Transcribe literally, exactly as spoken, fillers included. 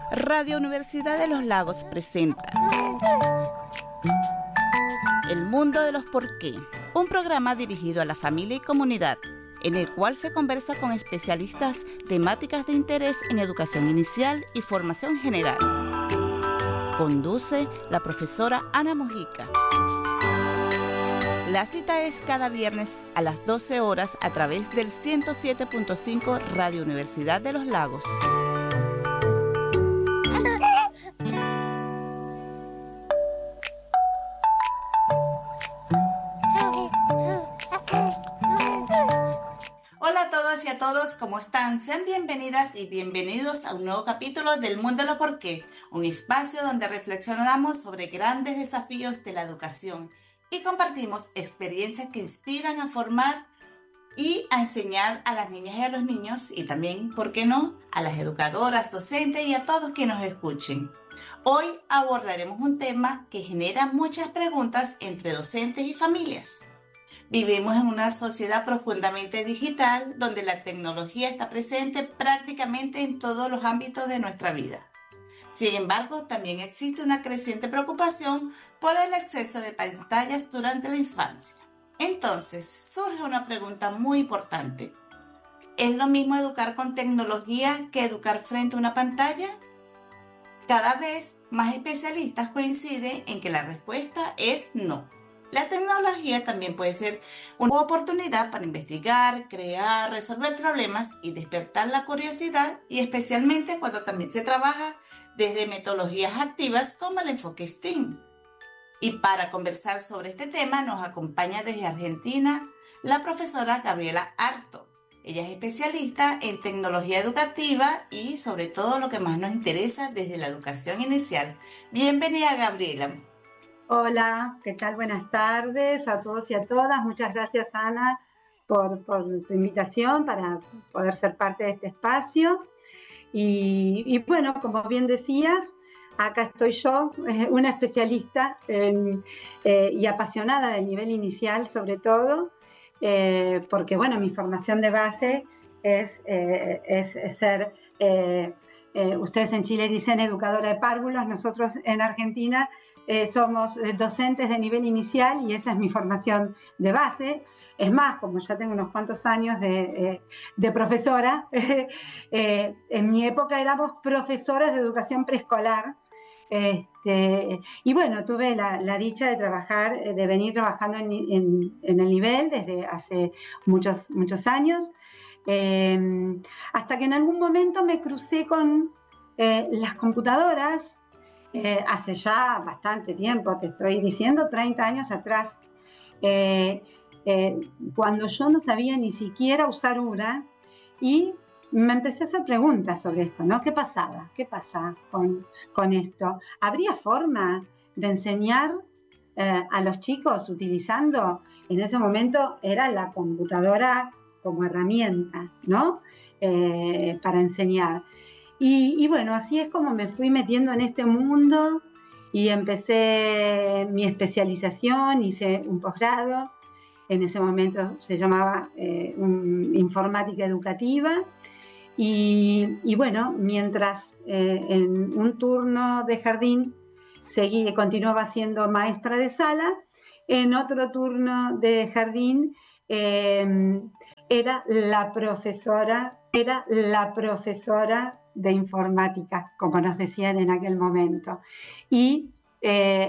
Radio Universidad de los Lagos presenta El Mundo de los Por qué, un programa dirigido a la familia y comunidad, en el cual se conversa con especialistas temáticas de interés en educación inicial y formación general. Conduce la profesora Ana Mojica. La cita es cada viernes a las doce horas a través del ciento siete punto cinco Radio Universidad de los Lagos. Hola a todos y a todos, ¿cómo están? Sean bienvenidas y bienvenidos a un nuevo capítulo del Mundo de los Por qué, un espacio donde reflexionamos sobre grandes desafíos de la educación y compartimos experiencias que inspiran a formar y a enseñar a las niñas y a los niños y también, ¿por qué no?, a las educadoras, docentes y a todos quienes nos escuchen. Hoy abordaremos un tema que genera muchas preguntas entre docentes y familias. Vivimos en una sociedad profundamente digital donde la tecnología está presente prácticamente en todos los ámbitos de nuestra vida. Sin embargo, también existe una creciente preocupación por el exceso de pantallas durante la infancia. Entonces, surge una pregunta muy importante. ¿Es lo mismo educar con tecnología que educar frente a una pantalla? Cada vez más especialistas coinciden en que la respuesta es no. La tecnología también puede ser una oportunidad para investigar, crear, resolver problemas y despertar la curiosidad, y especialmente cuando también se trabaja desde metodologías activas como el enfoque STEAM. Y para conversar sobre este tema nos acompaña desde Argentina la profesora Gabriela Arto. Ella es especialista en tecnología educativa y sobre todo lo que más nos interesa desde la educación inicial. Bienvenida, Gabriela. Hola, ¿qué tal? Buenas tardes a todos y a todas. Muchas gracias, Ana, por, por tu invitación para poder ser parte de este espacio. Y, y bueno, como bien decías, acá estoy yo, eh, una especialista en, eh, y apasionada del nivel inicial sobre todo, eh, porque bueno, mi formación de base es, eh, es, es ser, eh, eh, ustedes en Chile dicen educadora de párvulos, nosotros en Argentina eh, somos docentes de nivel inicial y esa es mi formación de base. Es más, como ya tengo unos cuantos años de, eh, de profesora, eh, eh, en mi época éramos profesoras de educación preescolar. Este, y bueno, tuve la, la dicha de trabajar, de venir trabajando en, en, en el nivel desde hace muchos, muchos años, eh, hasta que en algún momento me crucé con eh, las computadoras, eh, hace ya bastante tiempo, te estoy diciendo, treinta años atrás. Eh, Eh, cuando yo no sabía ni siquiera usar una, y me empecé a hacer preguntas sobre esto, ¿no? ¿Qué pasaba? ¿Qué pasa con, con esto? ¿Habría forma de enseñar eh, a los chicos utilizando, en ese momento era la computadora como herramienta, ¿no? Eh, para enseñar. Y, y bueno, así es como me fui metiendo en este mundo y empecé mi especialización, hice un posgrado. En ese momento se llamaba eh, un, informática educativa y, y bueno, mientras eh, en un turno de jardín seguí, continuaba siendo maestra de sala, en otro turno de jardín eh, era la profesora, era la profesora de informática, como nos decían en aquel momento. Y eh,